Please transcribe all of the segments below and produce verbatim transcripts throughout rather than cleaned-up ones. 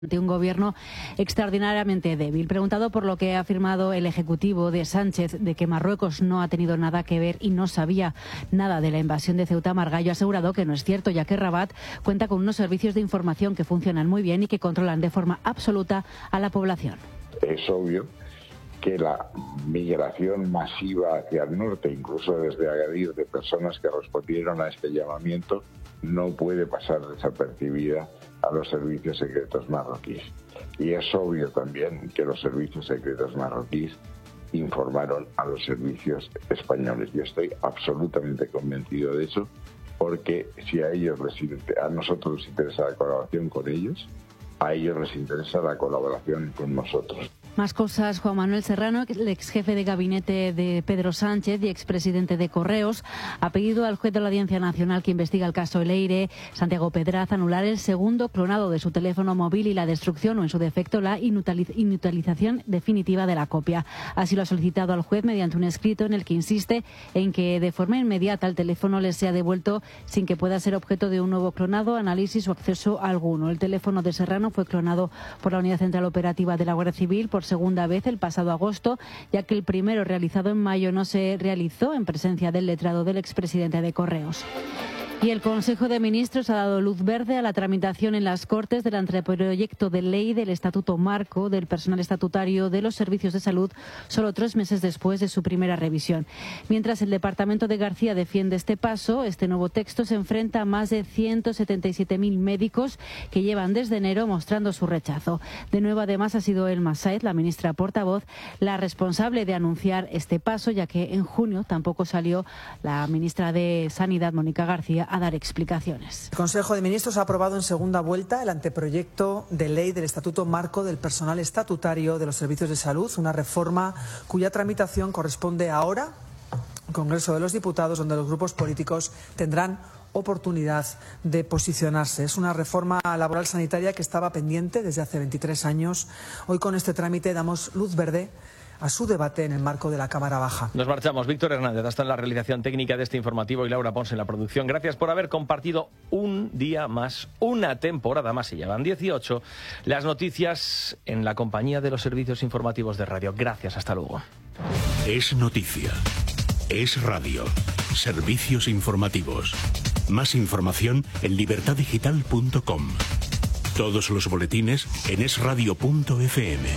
de un gobierno extraordinariamente débil. Preguntado por lo que ha afirmado el ejecutivo de Sánchez de que Marruecos no ha tenido nada que ver y no sabía nada de la invasión de Ceuta, Margallo ha asegurado que no es cierto, ya que Rabat cuenta con unos servicios de información que funcionan muy bien y que controlan de forma absoluta a la población. Es obvio que la migración masiva hacia el norte, incluso desde Agadir, de personas que respondieron a este llamamiento, no puede pasar desapercibida a los servicios secretos marroquíes. Y es obvio también que los servicios secretos marroquíes informaron a los servicios españoles. Yo estoy absolutamente convencido de eso, porque si a ellos les a nosotros les interesa la colaboración con ellos, a ellos les interesa la colaboración con nosotros. Más cosas. Juan Manuel Serrano, el ex jefe de gabinete de Pedro Sánchez y expresidente de Correos, ha pedido al juez de la Audiencia Nacional que investiga el caso Leire, Santiago Pedraz, anular el segundo clonado de su teléfono móvil y la destrucción o, en su defecto, la inutiliz- inutilización definitiva de la copia. Así lo ha solicitado al juez mediante un escrito en el que insiste en que de forma inmediata el teléfono le sea devuelto sin que pueda ser objeto de un nuevo clonado, análisis o acceso alguno. El teléfono de Serrano fue clonado por la Unidad Central Operativa de la Guardia Civil por segunda vez el pasado agosto, ya que el primero realizado en mayo no se realizó en presencia del letrado del expresidente de Correos. Y el Consejo de Ministros ha dado luz verde a la tramitación en las Cortes del anteproyecto de ley del Estatuto Marco del personal estatutario de los servicios de salud, solo tres meses después de su primera revisión. Mientras el Departamento de García defiende este paso, este nuevo texto se enfrenta a más de ciento setenta y siete mil médicos que llevan desde enero mostrando su rechazo. De nuevo, además, ha sido Elma Saez, la ministra portavoz, la responsable de anunciar este paso, ya que en junio tampoco salió la ministra de Sanidad, Mónica García, a dar explicaciones. El Consejo de Ministros ha aprobado en segunda vuelta el anteproyecto de ley del Estatuto Marco del personal estatutario de los servicios de salud, una reforma cuya tramitación corresponde ahora al Congreso de los Diputados, donde los grupos políticos tendrán oportunidad de posicionarse. Es una reforma laboral sanitaria que estaba pendiente desde hace veintitrés años. Hoy, con este trámite, damos luz verde a su debate en el marco de la Cámara Baja. Nos marchamos. Víctor Hernández hasta en la realización técnica de este informativo y Laura Pons en la producción. Gracias por haber compartido un día más, una temporada más, se llevan dieciocho, las noticias en la compañía de los servicios informativos de radio. Gracias, hasta luego. Es noticia. Es radio. Servicios informativos. Más información en libertad digital punto com. Todos los boletines en es radio punto efe eme.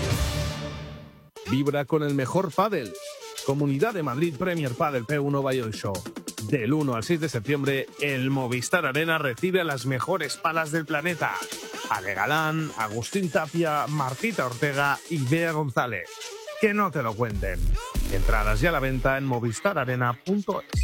Vibra con el mejor pádel. Comunidad de Madrid Premier Padel P uno by Hoy Show. Del uno al seis de septiembre, el Movistar Arena recibe a las mejores palas del planeta. Ale Galán, Agustín Tapia, Martita Ortega y Bea González. Que no te lo cuenten. Entradas ya a la venta en movistar arena punto es.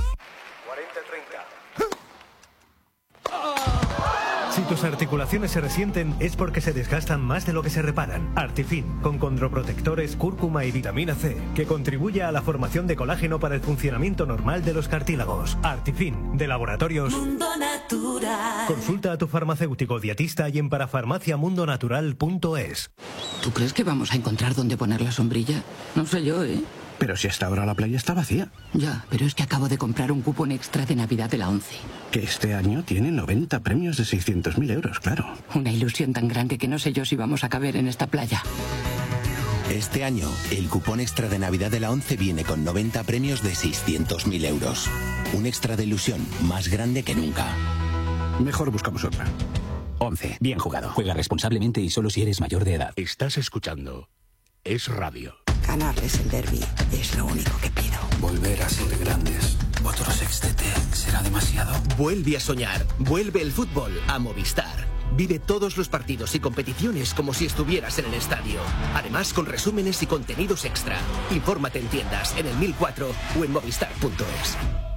Si tus articulaciones se resienten es porque se desgastan más de lo que se reparan. Artifin, con condroprotectores, cúrcuma y vitamina C, que contribuye a la formación de colágeno para el funcionamiento normal de los cartílagos. Artifin, de Laboratorios Mundo Natural. Consulta a tu farmacéutico dietista y en parafarmacia mundo natural punto es. ¿Tú crees que vamos a encontrar dónde poner la sombrilla? No sé yo, ¿eh? Pero si hasta ahora la playa está vacía. Ya, pero es que acabo de comprar un cupón extra de Navidad de la ONCE. Que este año tiene noventa premios de seiscientos mil euros, claro. Una ilusión tan grande que no sé yo si vamos a caber en esta playa. Este año, el cupón extra de Navidad de la ONCE viene con noventa premios de seiscientos mil euros. Un extra de ilusión más grande que nunca. Mejor buscamos otra. ONCE. Bien jugado. Juega responsablemente y solo si eres mayor de edad. Estás escuchando Es Radio. Ganarles el derbi es lo único que pido. Volver a ser grandes. Otro sextete será demasiado. Vuelve a soñar. Vuelve el fútbol a Movistar. Vive todos los partidos y competiciones como si estuvieras en el estadio. Además, con resúmenes y contenidos extra. Infórmate en tiendas, en el mil cuatro o en movistar punto es.